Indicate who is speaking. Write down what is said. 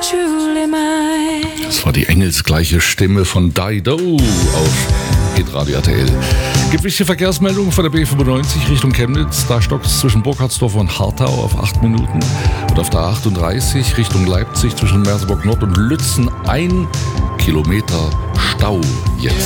Speaker 1: truly mine.
Speaker 2: Das war die engelsgleiche Stimme von Dido auf Hitradio RTL. Gibt wichtige Verkehrsmeldungen von der B95 Richtung Chemnitz. Da stockt es zwischen Burkhardsdorf und Hartau auf 8 Minuten. Und auf der 38 Richtung Leipzig zwischen Merseburg Nord und Lützen 1 Kilometer Stau jetzt.